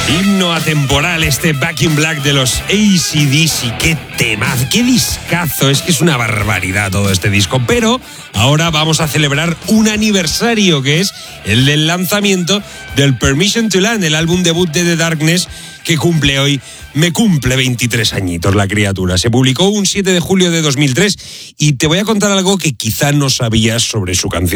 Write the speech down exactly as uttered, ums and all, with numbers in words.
Himno atemporal, este Back in Black de los A C D C. Qué tema, qué discazo. Es que es una barbaridad todo este disco. Pero ahora vamos a celebrar un aniversario, que es el del lanzamiento del Permission to Land, el álbum debut de The Darkness, que cumple hoy. Me cumple veintitrés añitos la criatura. Se publicó un siete de julio de dos mil tres y te voy a contar algo que quizá no sabías sobre su canción.